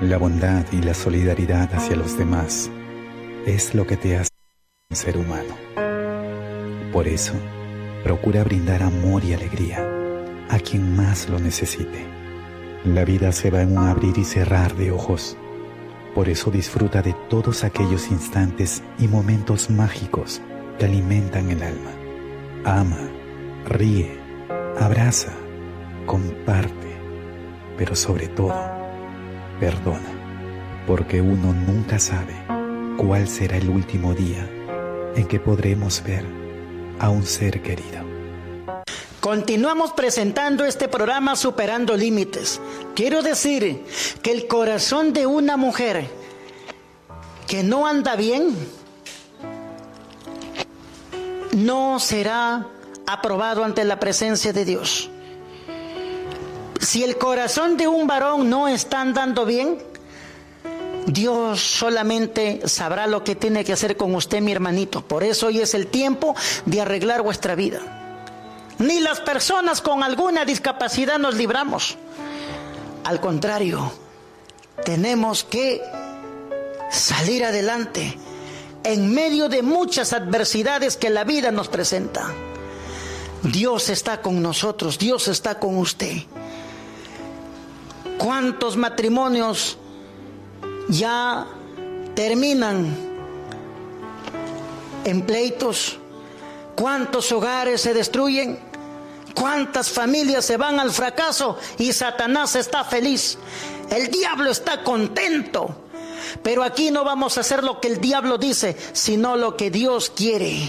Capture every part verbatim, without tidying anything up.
La bondad y la solidaridad hacia los demás es lo que te hace un ser humano. Por eso, procura brindar amor y alegría a quien más lo necesite. La vida se va en un abrir y cerrar de ojos. Por eso disfruta de todos aquellos instantes y momentos mágicos que alimentan el alma. Ama, ríe, abraza, comparte, pero sobre todo, perdona, porque uno nunca sabe cuál será el último día en que podremos ver a un ser querido. Continuamos presentando este programa Superando Límites. Quiero decir que el corazón de una mujer que no anda bien no será aprobado ante la presencia de Dios. Si el corazón de un varón no está andando bien, Dios solamente sabrá lo que tiene que hacer con usted, mi hermanito. Por eso hoy es el tiempo de arreglar vuestra vida. Ni las personas con alguna discapacidad nos libramos. Al contrario, tenemos que salir adelante en medio de muchas adversidades que la vida nos presenta. Dios está con nosotros, Dios está con usted. ¿Cuántos matrimonios ya terminan en pleitos? ¿Cuántos hogares se destruyen? ¿Cuántas familias se van al fracaso y Satanás está feliz? El diablo está contento. Pero aquí no vamos a hacer lo que el diablo dice, sino lo que Dios quiere.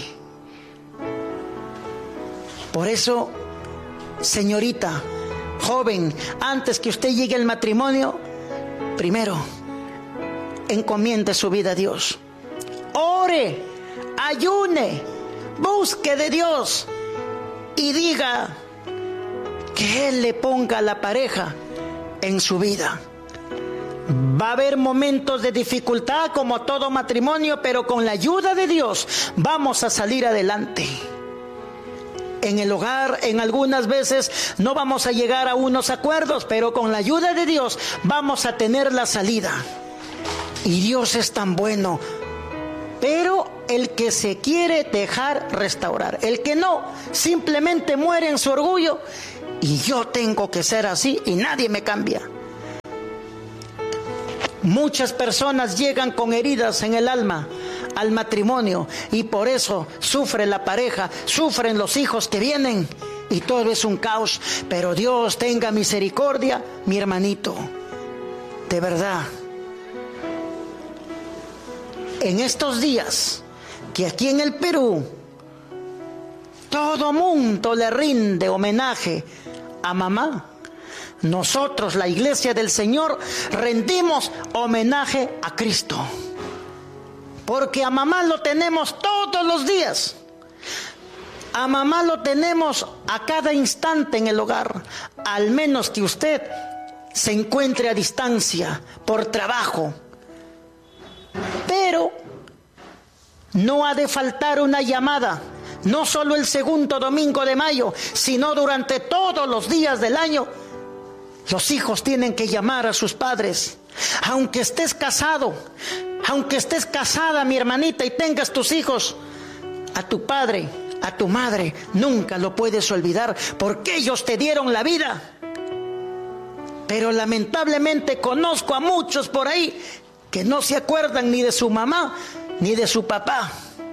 Por eso, señorita, joven, antes que usted llegue al matrimonio, primero, encomiende su vida a Dios. Ore, ayune, busque de Dios y diga que Él le ponga la pareja en su vida. Va a haber momentos de dificultad como todo matrimonio, pero con la ayuda de Dios vamos a salir adelante. En el hogar, en algunas veces no vamos a llegar a unos acuerdos, pero con la ayuda de Dios vamos a tener la salida. Y Dios es tan bueno. Pero el que se quiere dejar restaurar, el que no, simplemente muere en su orgullo y yo tengo que ser así y nadie me cambia. Muchas personas llegan con heridas en el alma al matrimonio y por eso sufre la pareja, sufren los hijos que vienen y todo es un caos. Pero Dios tenga misericordia, mi hermanito, de verdad. En estos días que aquí en el Perú todo mundo le rinde homenaje a mamá, nosotros, la Iglesia del Señor, rendimos homenaje a Cristo. Porque a mamá lo tenemos todos los días. A mamá lo tenemos a cada instante en el hogar. Al menos que usted se encuentre a distancia por trabajo. Pero no ha de faltar una llamada. No solo el segundo domingo de mayo, sino durante todos los días del año. Los hijos tienen que llamar a sus padres. Aunque estés casado, aunque estés casada, mi hermanita, y tengas tus hijos, a tu padre, a tu madre, nunca lo puedes olvidar, porque ellos te dieron la vida. Pero lamentablemente conozco a muchos por ahí que no se acuerdan ni de su mamá ni de su papá.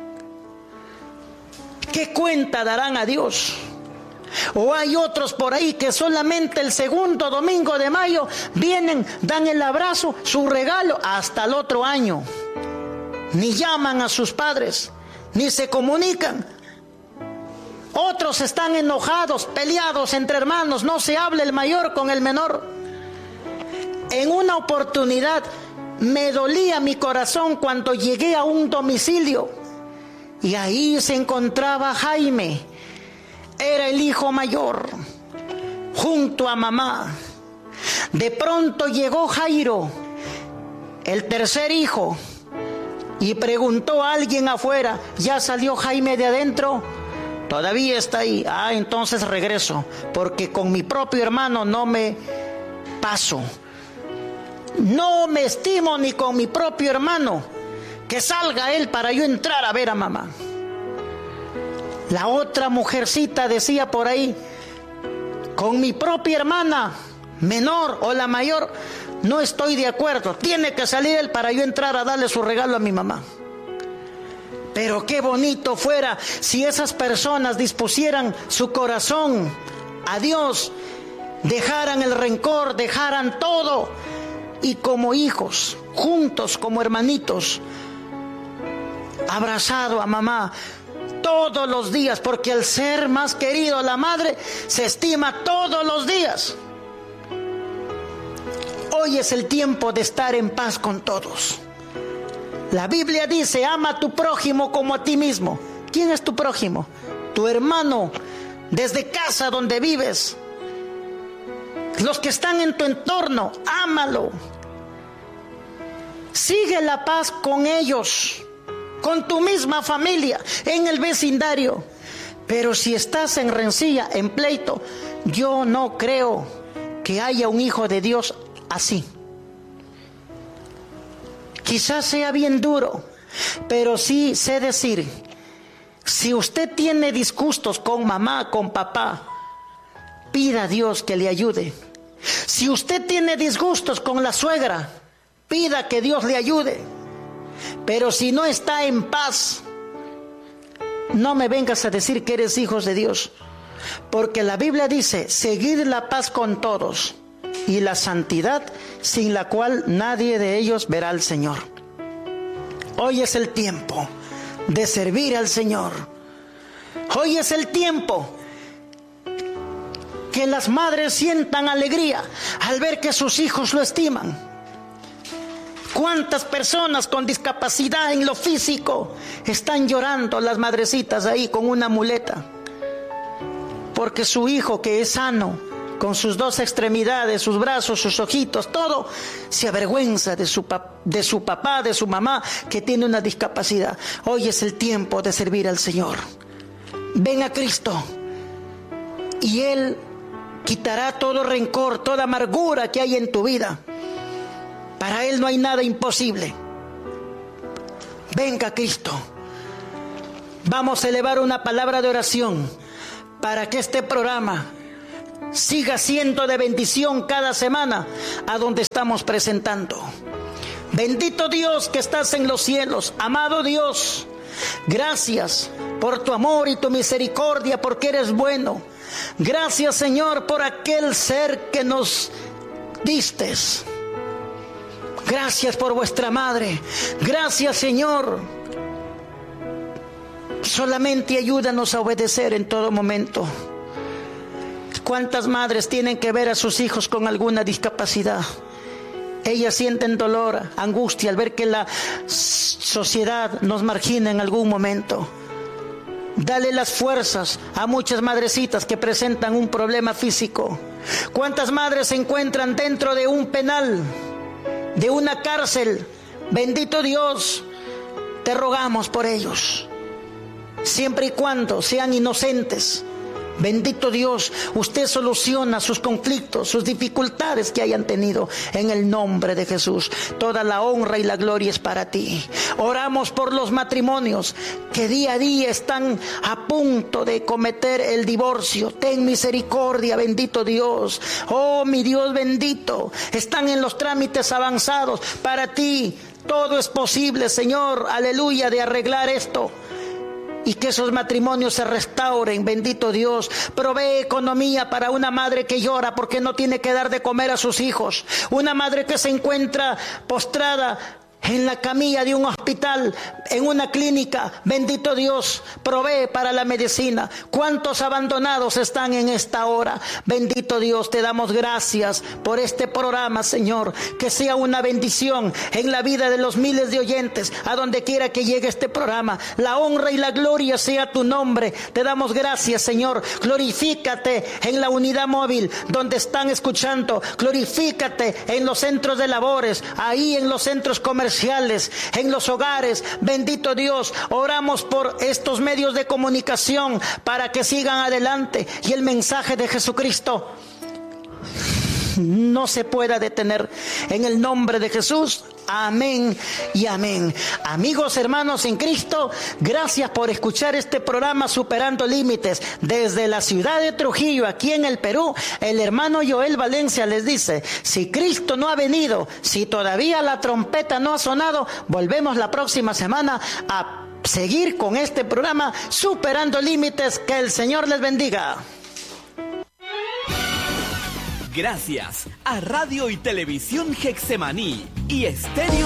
¿Qué cuenta darán a Dios? O hay otros por ahí que solamente el segundo domingo de mayo vienen, dan el abrazo, su regalo, hasta el otro año. Ni llaman a sus padres, ni se comunican. Otros están enojados, peleados entre hermanos, no se habla el mayor con el menor. En una oportunidad me dolía mi corazón cuando llegué a un domicilio y ahí se encontraba Jaime. Era el hijo mayor, junto a mamá. De pronto llegó Jairo, el tercer hijo, y preguntó a alguien afuera: ¿ya salió Jaime de adentro? Todavía está ahí. Ah, entonces regreso, porque con mi propio hermano no me paso. no me estimo ni con mi propio hermano, que salga él para yo entrar a ver a mamá. La otra mujercita decía por ahí, con mi propia hermana menor o la mayor no estoy de acuerdo, tiene que salir él para yo entrar a darle su regalo a mi mamá. Pero qué bonito fuera si esas personas dispusieran su corazón a Dios, dejaran el rencor, dejaran todo, y como hijos, juntos como hermanitos, abrazado a mamá todos los días, porque el ser más querido, la madre, se estima todos los días. Hoy es el tiempo de estar en paz con todos. La Biblia dice, ama a tu prójimo como a ti mismo. ¿Quién es tu prójimo? Tu hermano, desde casa donde vives. Los que están en tu entorno, ámalo. Sigue la paz con ellos, con tu misma familia, en el vecindario. Pero si estás en rencilla, en pleito, yo no creo que haya un hijo de Dios así. Quizás sea bien duro, pero sí sé decir, si usted tiene disgustos con mamá, con papá, pida a Dios que le ayude. Si usted tiene disgustos con la suegra, pida que Dios le ayude. Pero si no está en paz, no me vengas a decir que eres hijos de Dios, porque la Biblia dice, seguid la paz con todos y la santidad, sin la cual nadie de ellos verá al Señor. Hoy es el tiempo de servir al Señor. Hoy es el tiempo que las madres sientan alegría al ver que sus hijos lo estiman. ¿Cuántas personas con discapacidad en lo físico están llorando las madrecitas ahí con una muleta? Porque su hijo, que es sano, con sus dos extremidades, sus brazos, sus ojitos, todo, se avergüenza de su, pap- de su papá, de su mamá, que tiene una discapacidad. Hoy es el tiempo de servir al Señor. Ven a Cristo y Él quitará todo rencor, toda amargura que hay en tu vida. Para Él no hay nada imposible. Venga Cristo. Vamos a elevar una palabra de oración para que este programa siga siendo de bendición cada semana a donde estamos presentando. Bendito Dios que estás en los cielos, amado Dios, gracias por tu amor y tu misericordia, porque eres bueno. Gracias, Señor, por aquel ser que nos distes. Gracias por vuestra madre. Gracias, Señor. Solamente ayúdanos a obedecer en todo momento. ¿Cuántas madres tienen que ver a sus hijos con alguna discapacidad? Ellas sienten dolor, angustia al ver que la sociedad nos margina en algún momento. Dale las fuerzas a muchas madrecitas que presentan un problema físico. ¿Cuántas madres se encuentran dentro de un penal, de una cárcel? Bendito Dios, te rogamos por ellos, siempre y cuando sean inocentes. Bendito Dios, usted soluciona sus conflictos, sus dificultades que hayan tenido, en el nombre de Jesús. Toda la honra y la gloria es para ti. Oramos por los matrimonios que día a día están a punto de cometer el divorcio. Ten misericordia, bendito Dios. Oh, mi Dios bendito, están en los trámites avanzados. Para ti todo es posible, Señor, aleluya, de arreglar esto. Y que esos matrimonios se restauren, bendito Dios. Provee economía para una madre que llora porque no tiene que dar de comer a sus hijos. Una madre que se encuentra postrada en la camilla de un hospital, en una clínica. Bendito Dios, provee para la medicina. ¿Cuántos abandonados están en esta hora? Bendito Dios, te damos gracias por este programa, Señor. Que sea una bendición en la vida de los miles de oyentes, a donde quiera que llegue este programa. La honra y la gloria sea tu nombre. Te damos gracias, Señor. Glorifícate en la unidad móvil donde están escuchando. Glorifícate en los centros de labores, ahí en los centros comerciales, en los hogares. Bendito Dios, oramos por estos medios de comunicación para que sigan adelante y el mensaje de Jesucristo no se pueda detener. En el nombre de Jesús, amén y amén. Amigos, hermanos en Cristo, gracias por escuchar este programa Superando Límites. Desde la ciudad de Trujillo, aquí en el Perú, el hermano Joel Valencia les dice, si Cristo no ha venido, si todavía la trompeta no ha sonado, volvemos la próxima semana a seguir con este programa Superando Límites. Que el Señor les bendiga. Gracias a Radio y Televisión Getsemaní y Estéreo